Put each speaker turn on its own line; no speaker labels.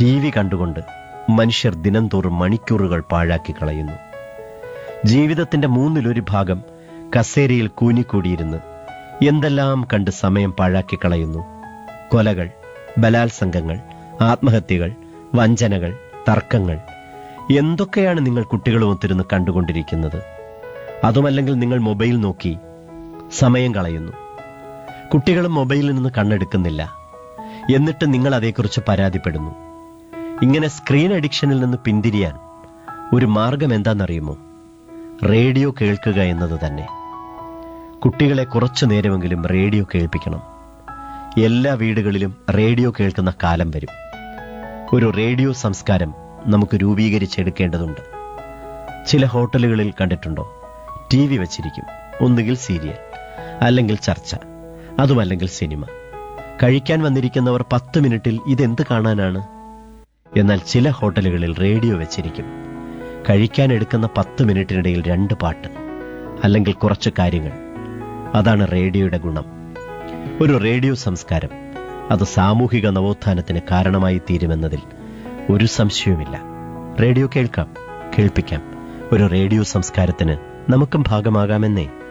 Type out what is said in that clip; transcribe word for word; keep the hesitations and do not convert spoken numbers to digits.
T V കണ്ടുകൊണ്ട് മനുഷ്യർ ദിനം തോറും മണിക്കൂറുകൾ പാഴാക്കി കളയുന്നു. ജീവിതത്തിന്റെ മൂന്നിലൊരു ഭാഗം കസേരയിൽ കൂനിക്കൂടിയിരുന്ന് എന്തെല്ലാം കണ്ട് സമയം പാഴാക്കി കളയുന്നു. കൊലകൾ, ബലാത്സംഗങ്ങൾ, ആത്മഹത്യകൾ, വഞ്ചനകൾ, തർക്കങ്ങൾ, എന്തൊക്കെയാണ് നിങ്ങൾ കുട്ടികളുമൊത്തിരുന്ന് കണ്ടുകൊണ്ടിരിക്കുന്നത്? അതുമല്ലെങ്കിൽ നിങ്ങൾ മൊബൈൽ നോക്കി സമയം കളയുന്നു. കുട്ടികളും മൊബൈലിൽ നിന്ന് കണ്ണെടുക്കുന്നില്ല, എന്നിട്ട് നിങ്ങൾ അതേക്കുറിച്ച് പരാതിപ്പെടുന്നു. ഇങ്ങനെ സ്ക്രീൻ അഡിക്ഷനിൽ നിന്ന് പിന്തിരിയാൻ ഒരു മാർഗം എന്താണെന്നറിയുമോ? റേഡിയോ കേൾക്കുക എന്നത് തന്നെ. കുട്ടികളെ കുറച്ചു നേരമെങ്കിലും റേഡിയോ കേൾപ്പിക്കണം. എല്ലാ വീടുകളിലും റേഡിയോ കേൾക്കുന്ന കാലം വരും. ഒരു റേഡിയോ സംസ്കാരം നമുക്ക് രൂപീകരിച്ചെടുക്കേണ്ടതുണ്ട്. ചില ഹോട്ടലുകളിൽ കണ്ടിട്ടുണ്ടോ? T V വച്ചിരിക്കും. ഒന്നുകിൽ സീരിയൽ, അല്ലെങ്കിൽ ചർച്ച, അതുമല്ലെങ്കിൽ സിനിമ. കഴിക്കാൻ വന്നിരിക്കുന്നവർ പത്ത് മിനിറ്റിൽ ഇതെന്ത് കാണാനാണ്? എന്നാൽ ചില ഹോട്ടലുകളിൽ റേഡിയോ വെച്ചിരിക്കും. കഴിക്കാൻ എടുക്കുന്ന പത്ത് മിനിറ്റിനിടയിൽ രണ്ട് പാട്ട്, അല്ലെങ്കിൽ കുറച്ച് കാര്യങ്ങൾ. അതാണ് റേഡിയോയുടെ ഗുണം. ഒരു റേഡിയോ സംസ്കാരം അത് സാമൂഹിക നവോത്ഥാനത്തിന് കാരണമായി തീരുമെന്നതിൽ ഒരു സംശയവുമില്ല. റേഡിയോ കേൾക്കാം, കേൾപ്പിക്കാം. ഒരു റേഡിയോ സംസ്കാരത്തിന് നമുക്കും ഭാഗമാകാമെന്നേ.